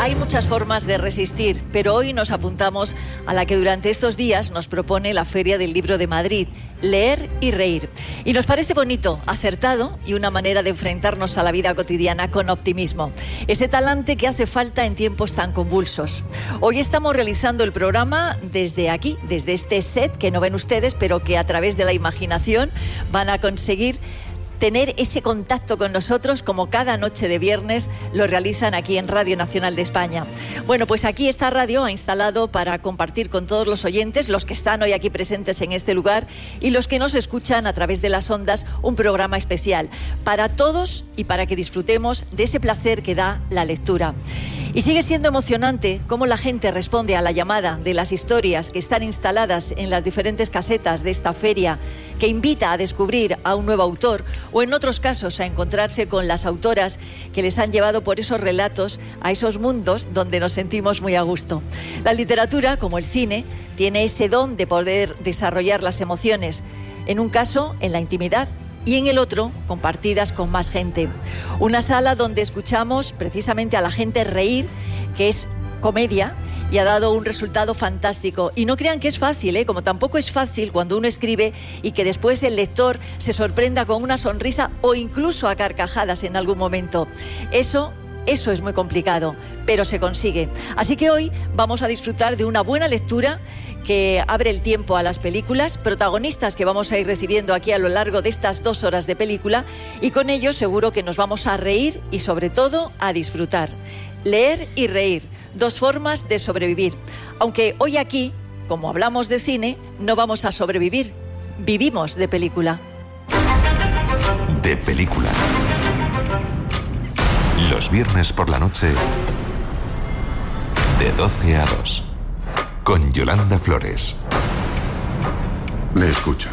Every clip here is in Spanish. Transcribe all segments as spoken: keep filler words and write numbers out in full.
Hay muchas formas de resistir, pero hoy nos apuntamos a la que durante estos días nos propone la Feria del Libro de Madrid, leer y reír. Y nos parece bonito, acertado y una manera de enfrentarnos a la vida cotidiana con optimismo. Ese talante que hace falta en tiempos tan convulsos. Hoy estamos realizando el programa desde aquí, desde este set que no ven ustedes, pero que a través de la imaginación van a conseguir tener ese contacto con nosotros, como cada noche de viernes lo realizan aquí en Radio Nacional de España. Bueno, pues aquí esta radio ha instalado para compartir con todos los oyentes, los que están hoy aquí presentes en este lugar y los que nos escuchan a través de las ondas, un programa especial para todos y para que disfrutemos de ese placer que da la lectura. Y sigue siendo emocionante cómo la gente responde a la llamada de las historias que están instaladas en las diferentes casetas de esta feria, que invita a descubrir a un nuevo autor o en otros casos a encontrarse con las autoras que les han llevado por esos relatos a esos mundos donde nos sentimos muy a gusto. La literatura, como el cine, tiene ese don de poder desarrollar las emociones, en un caso en la intimidad, y en el otro, compartidas con más gente. Una sala donde escuchamos precisamente a la gente reír, que es comedia, y ha dado un resultado fantástico. Y no crean que es fácil, ¿eh? Como tampoco es fácil cuando uno escribe y que después el lector se sorprenda con una sonrisa o incluso a carcajadas en algún momento. Eso... Eso es muy complicado, pero se consigue. Así que hoy vamos a disfrutar de una buena lectura que abre el tiempo a las películas, protagonistas que vamos a ir recibiendo aquí a lo largo de estas dos horas de película, y con ello seguro que nos vamos a reír y sobre todo a disfrutar. Leer y reír, dos formas de sobrevivir. Aunque hoy aquí, como hablamos de cine, no vamos a sobrevivir, vivimos de película. De película. Los viernes por la noche, de doce a dos, con Yolanda Flores. Le escucho.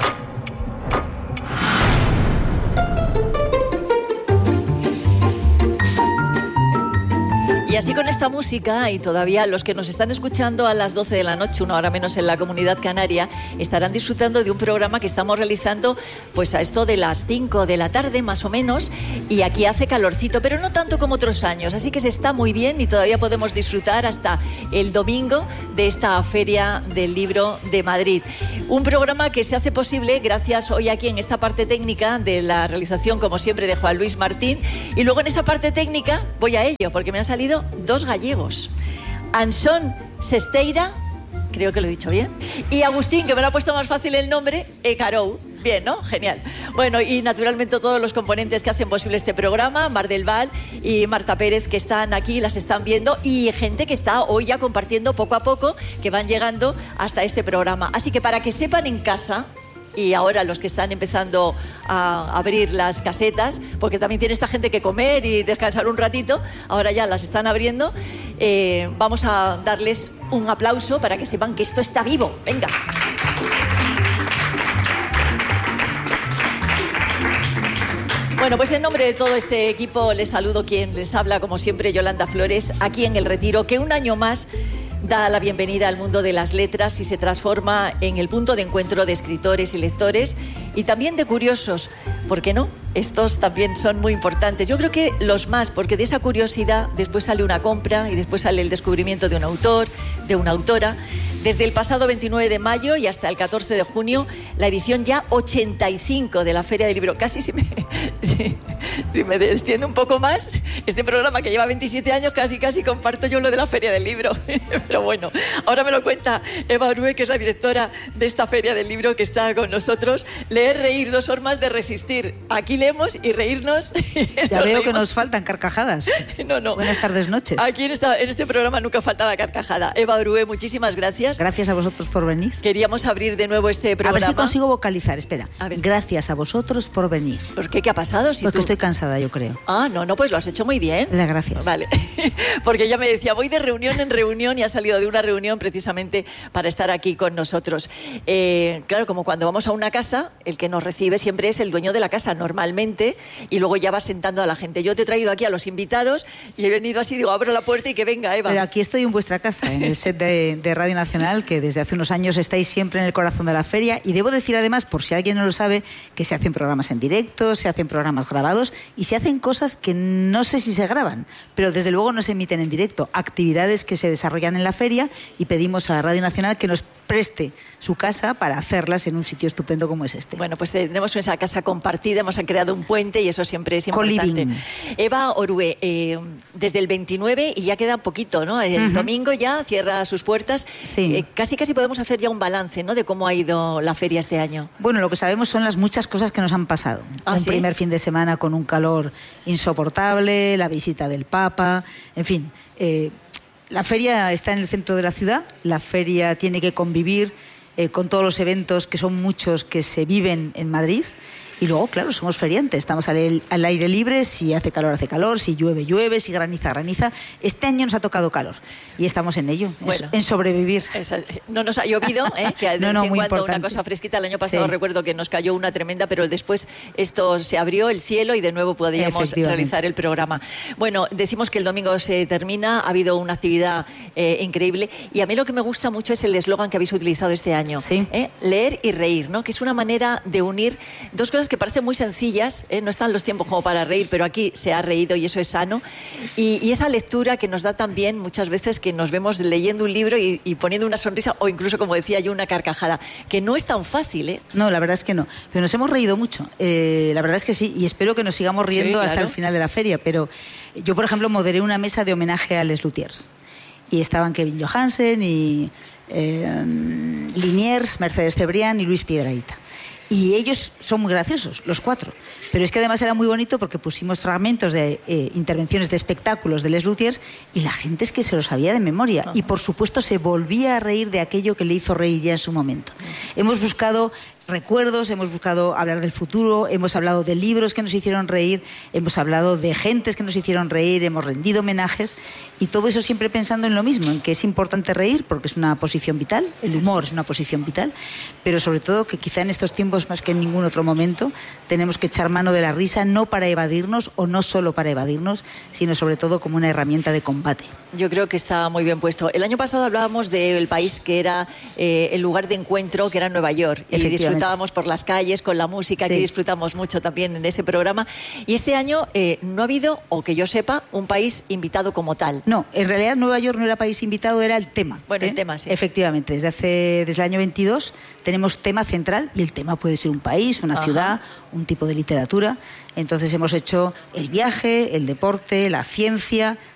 Y así con esta música, y todavía los que nos están escuchando a las doce de la noche, una hora menos en la Comunidad Canaria, estarán disfrutando de un programa que estamos realizando pues a esto de las cinco de la tarde más o menos, y aquí hace calorcito, pero no tanto como otros años, así que se está muy bien y todavía podemos disfrutar hasta el domingo de esta Feria del Libro de Madrid. Un programa que se hace posible gracias hoy aquí en esta parte técnica de la realización, como siempre, de Juan Luis Martín, y luego en esa parte técnica voy a ello, porque me han salido dos gallegos, Anxón Sesteira, creo que lo he dicho bien, y Agustín, que me lo ha puesto más fácil el nombre, Ecarou. Bien, ¿no? Genial. Bueno, y naturalmente todos los componentes que hacen posible este programa, Mar del Val y Marta Pérez, que están aquí, las están viendo, y gente que está hoy ya compartiendo poco a poco, que van llegando hasta este programa. Así que para que sepan en casa, y ahora los que están empezando a abrir las casetas, porque también tiene esta gente que comer y descansar un ratito, ahora ya las están abriendo, eh, vamos a darles un aplauso para que sepan que esto está vivo. Venga. Bueno, pues en nombre de todo este equipo les saludo, quien les habla, como siempre, Yolanda Flores, aquí en El Retiro, que un año más da la bienvenida al mundo de las letras y se transforma en el punto de encuentro de escritores y lectores, y también de curiosos. ¿Por qué no? Estos también son muy importantes. Yo creo que los más, porque de esa curiosidad después sale una compra y después sale el descubrimiento de un autor, de una autora. Desde el pasado veintinueve de mayo y hasta el catorce de junio, la edición ya ochenta y cinco de la Feria del Libro. Casi si me, si, si me extiendo un poco más, este programa que lleva veintisiete años, casi casi comparto yo lo de la Feria del Libro. Pero bueno, ahora me lo cuenta Eva Orue, que es la directora de esta Feria del Libro, que está con nosotros. Leer, reír, dos formas de resistir. Aquí leemos y reírnos. Ya veo que nos faltan carcajadas. No, no. Buenas tardes, noches. Aquí en, esta, en este programa nunca falta la carcajada. Eva Orue, muchísimas gracias. Gracias a vosotros por venir. Queríamos abrir de nuevo este programa. A ver si consigo vocalizar, espera. A ver. Gracias a vosotros por venir. ¿Por qué? ¿Qué ha pasado? Si Porque tú... estoy cansada, yo creo. Ah, no, no, pues lo has hecho muy bien. Las gracias. Vale. Porque ella me decía, voy de reunión en reunión, y ha salido de una reunión precisamente para estar aquí con nosotros. Eh, claro, como cuando vamos a una casa, el que nos recibe siempre es el dueño de la casa, normalmente. personalmente y luego ya vas sentando a la gente. Yo te he traído aquí a los invitados y he venido así, digo, abro la puerta y que venga Eva. Pero aquí estoy en vuestra casa, en el set de, de Radio Nacional, que desde hace unos años estáis siempre en el corazón de la feria, y debo decir además, por si alguien no lo sabe, que se hacen programas en directo, se hacen programas grabados y se hacen cosas que no sé si se graban, pero desde luego no se emiten en directo, actividades que se desarrollan en la feria, y pedimos a Radio Nacional que nos preste su casa para hacerlas en un sitio estupendo como es este. Bueno, pues tenemos esa casa compartida, hemos creado un puente y eso siempre es importante. Co-living. Eva Orue, eh, desde el veintinueve, y ya queda poquito, ¿no? El uh-huh. domingo ya cierra sus puertas. Sí. Eh, casi casi podemos hacer ya un balance, ¿no?, de cómo ha ido la feria este año. Bueno, lo que sabemos son las muchas cosas que nos han pasado. ¿Ah, un sí? primer fin de semana con un calor insoportable, la visita del Papa, en fin... Eh, La feria está en el centro de la ciudad, la feria tiene que convivir eh, con todos los eventos, que son muchos, que se viven en Madrid. Y luego, claro, somos feriantes, estamos al, al aire libre, si hace calor, hace calor, si llueve, llueve, si graniza, graniza. Este año nos ha tocado calor y estamos en ello, bueno, en, en sobrevivir. Esa, no nos ha llovido, ¿eh? Que de no, no, vez en muy cuando importante. Una cosa fresquita. El año pasado sí. recuerdo que nos cayó una tremenda, pero después esto se abrió el cielo y de nuevo podíamos realizar el programa. Bueno, decimos que el domingo se termina, ha habido una actividad eh, increíble, y a mí lo que me gusta mucho es el eslogan que habéis utilizado este año, sí. ¿eh? Leer y reír, ¿no? Que es una manera de unir dos cosas que parecen muy sencillas. ¿Eh? No están los tiempos como para reír, pero aquí se ha reído y eso es sano. Y, y esa lectura que nos da también muchas veces que nos vemos leyendo un libro y, y poniendo una sonrisa, o incluso, como decía yo, una carcajada, que no es tan fácil, ¿eh? No, la verdad es que no. Pero nos hemos reído mucho. Eh, la verdad es que sí, y espero que nos sigamos riendo, sí, claro, hasta el final de la feria. Pero yo, por ejemplo, moderé una mesa de homenaje a Les Luthiers. Y estaban Kevin Johansen y eh, Liniers, Mercedes Cebrián y Luis Piedrahita. Y ellos son muy graciosos, los cuatro. Pero es que además era muy bonito porque pusimos fragmentos de eh, intervenciones de espectáculos de Les Luthiers y la gente es que se lo sabía de memoria. Uh-huh. Y por supuesto se volvía a reír de aquello que le hizo reír ya en su momento. Uh-huh. Hemos buscado recuerdos, hemos buscado hablar del futuro, hemos hablado de libros que nos hicieron reír, hemos hablado de gentes que nos hicieron reír, hemos rendido homenajes, y todo eso siempre pensando en lo mismo, en que es importante reír porque es una posición vital, el humor es una posición vital, pero sobre todo que quizá en estos tiempos más que en ningún otro momento tenemos que echar mano de la risa, no para evadirnos o no solo para evadirnos, sino sobre todo como una herramienta de combate. Yo creo que está muy bien puesto. El año pasado hablábamos del país que era eh, el lugar de encuentro, que era Nueva York, y disfrutábamos por las calles con la música, sí, que disfrutamos mucho también en ese programa. Y este año eh, no ha habido, o que yo sepa, un país invitado como tal. No, en realidad Nueva York no era país invitado, era el tema. Bueno, ¿eh? el tema, sí. Efectivamente, desde, hace, desde el año veintidós tenemos tema central, y el tema puede ser un país, una Ajá. ciudad, un tipo de literatura. Entonces hemos hecho el viaje, el deporte, la ciencia,